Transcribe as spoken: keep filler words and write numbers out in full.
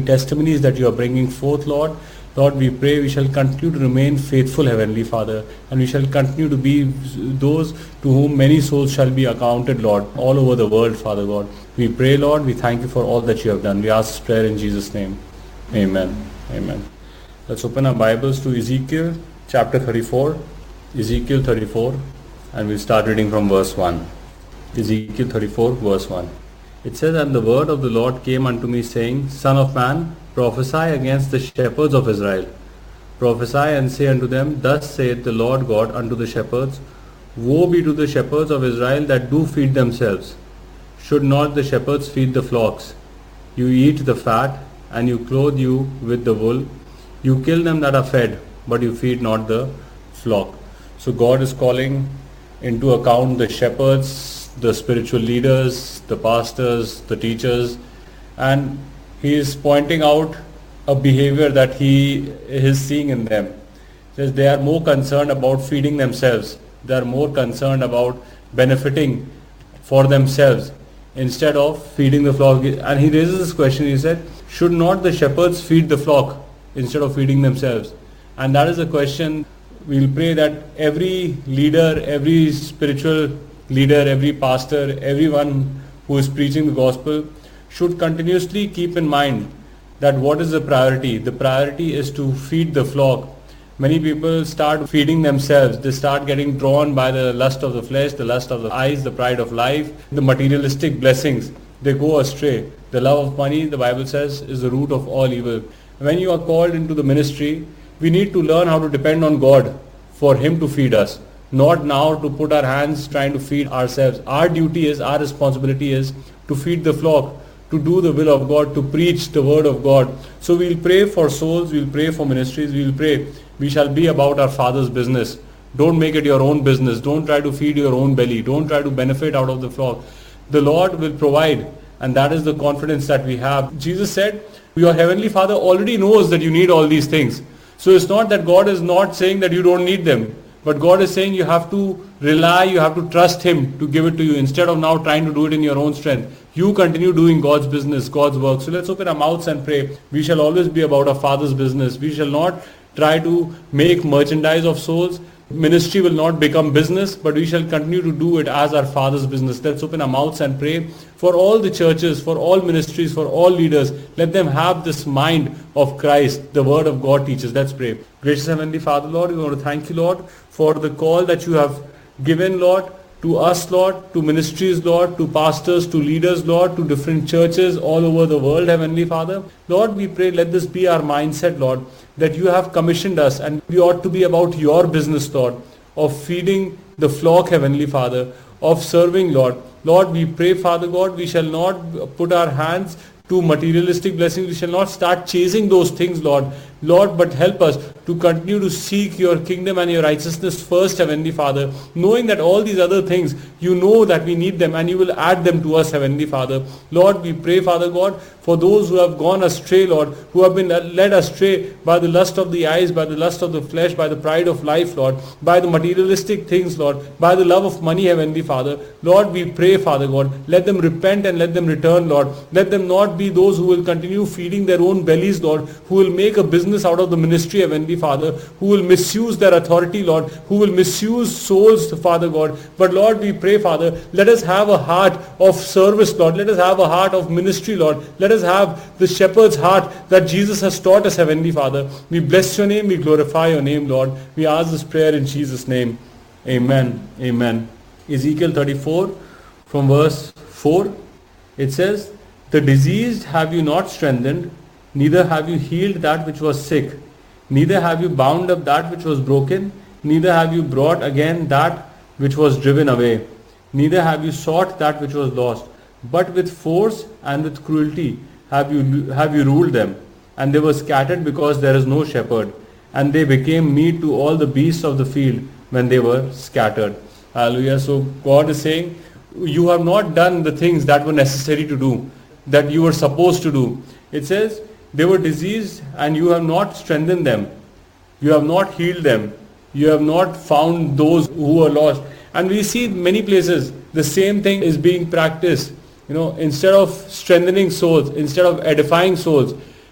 testimonies that you are bringing forth, Lord. Lord, we pray we shall continue to remain faithful, Heavenly Father, and we shall continue to be those to whom many souls shall be accounted, Lord, all over the world, Father God. We pray, Lord, we thank you for all that you have done. We ask this prayer in Jesus' name. Amen. Amen. Let's open our Bibles to Ezekiel chapter thirty-four. Ezekiel thirty-four, and we'll start reading from verse one. Ezekiel thirty-four, verse one. It says, "And the word of the Lord came unto me, saying, Son of man, prophesy against the shepherds of Israel. Prophesy and say unto them, Thus saith the Lord God unto the shepherds, Woe be to the shepherds of Israel that do feed themselves. Should not the shepherds feed the flocks? You eat the fat, and you clothe you with the wool. You kill them that are fed, but you feed not the flock." So God is calling into account the shepherds, the spiritual leaders, the pastors, the teachers, and he is pointing out a behavior that he is seeing in them. He says they are more concerned about feeding themselves. They are more concerned about benefiting for themselves instead of feeding the flock. And he raises this question, he said, should not the shepherds feed the flock instead of feeding themselves? And that is a question we'll pray that every leader, every spiritual leader, every pastor, everyone who is preaching the gospel should continuously keep in mind that what is the priority? The priority is to feed the flock. Many people start feeding themselves. They start getting drawn by the lust of the flesh, the lust of the eyes, the pride of life, the materialistic blessings. They go astray. The love of money, the Bible says, is the root of all evil. When you are called into the ministry, we need to learn how to depend on God for Him to feed us. Not now to put our hands trying to feed ourselves. Our duty is, our responsibility is to feed the flock, to do the will of God, to preach the word of God. So we'll pray for souls, we'll pray for ministries, we'll pray. We shall be about our Father's business. Don't make it your own business. Don't try to feed your own belly. Don't try to benefit out of the flock. The Lord will provide, and that is the confidence that we have. Jesus said, your Heavenly Father already knows that you need all these things. So it's not that God is not saying that you don't need them, but God is saying you have to rely, you have to trust Him to give it to you instead of now trying to do it in your own strength. You continue doing God's business, God's work. So let's open our mouths and pray. We shall always be about our Father's business. We shall not try to make merchandise of souls. Ministry will not become business, but we shall continue to do it as our Father's business. Let's open our mouths and pray for all the churches, for all ministries, for all leaders. Let them have this mind of Christ, the Word of God teaches. Let's pray. Gracious Heavenly Father, Lord, we want to thank you, Lord, for the call that you have given, Lord, to us, Lord, to ministries, Lord, to pastors, to leaders, Lord, to different churches all over the world, Heavenly Father. Lord, we pray, let this be our mindset, Lord, that you have commissioned us and we ought to be about your business, Lord, of feeding the flock, Heavenly Father, of serving, Lord. Lord, we pray, Father God, we shall not put our hands to materialistic blessings. We shall not start chasing those things, Lord. Lord, but help us to continue to seek your kingdom and your righteousness first, Heavenly Father, knowing that all these other things, you know that we need them and you will add them to us, Heavenly Father. Lord, we pray, Father God, for those who have gone astray, Lord, who have been led astray by the lust of the eyes, by the lust of the flesh, by the pride of life, Lord, by the materialistic things, Lord, by the love of money, Heavenly Father. Lord, we pray, Father God, let them repent and let them return, Lord. Let them not be those who will continue feeding their own bellies, Lord, who will make a business out of the ministry, Heavenly Father, who will misuse their authority, Lord, who will misuse souls, Father God. But Lord, we pray, Father, let us have a heart of service, Lord. Let us have a heart of ministry, Lord. Let us have the shepherd's heart that Jesus has taught us, Heavenly Father. We bless your name, we glorify your name, Lord. We ask this prayer in Jesus' name. Amen. Amen. Ezekiel thirty-four from verse four, it says, the diseased have you not strengthened, neither have you healed that which was sick, neither have you bound up that which was broken, neither have you brought again that which was driven away, neither have you sought that which was lost, but with force and with cruelty have you have you ruled them, and they were scattered because there is no shepherd, and they became meat to all the beasts of the field when they were scattered. Hallelujah. So God is saying, you have not done the things that were necessary to do, that you were supposed to do. It says, they were diseased and you have not strengthened them. You have not healed them. You have not found those who are lost. And we see many places the same thing is being practiced. You know, instead of strengthening souls, instead of edifying souls,